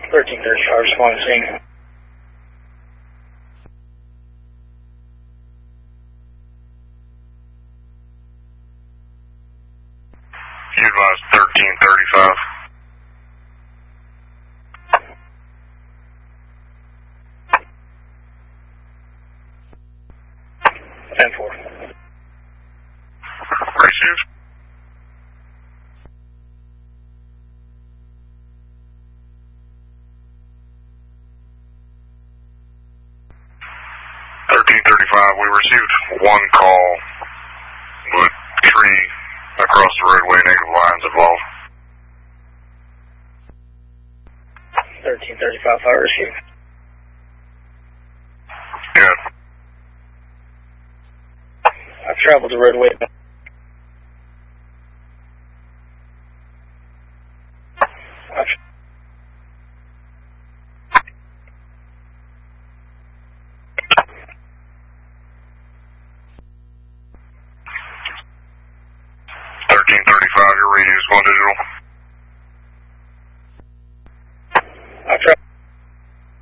1335, respond to scene. You advise 1335. Receive. We received one call with tree across the roadway, negative lines involved. 1335, fire receive. Yeah. I've traveled the roadway. Your radio is going digital.